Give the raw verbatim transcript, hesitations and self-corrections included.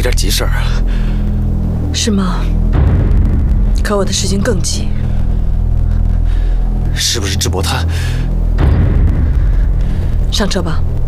点急事儿啊。 是吗？可我的事情更急。 是不是智伯他？ 上车吧。